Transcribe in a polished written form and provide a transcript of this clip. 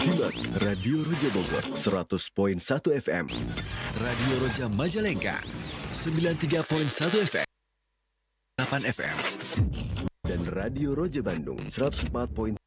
Simak Radio Roja Bogor 100.1 FM, Radio Roja Majalengka 93.1 FM, 8 FM, dan Radio Roja Bandung 104.3